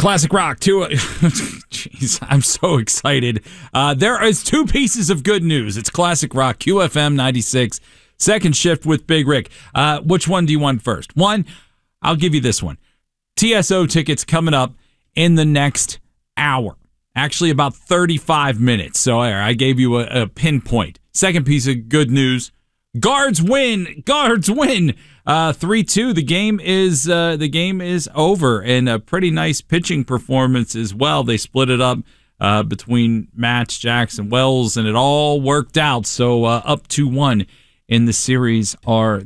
Classic Rock, jeez, I'm so excited. There is two pieces of good news. It's Classic Rock, QFM 96, second shift with Big Rick. Which one do you want first? One, I'll give you this one. TSO tickets coming up in the next hour. Actually, about 35 minutes. So I gave you a pinpoint. Second piece of good news. Guards win. 3-2. The game is over, and a pretty nice pitching performance as well. They split it up between Matz, Jackson, Wells, and it all worked out. So up 2-1 in the series are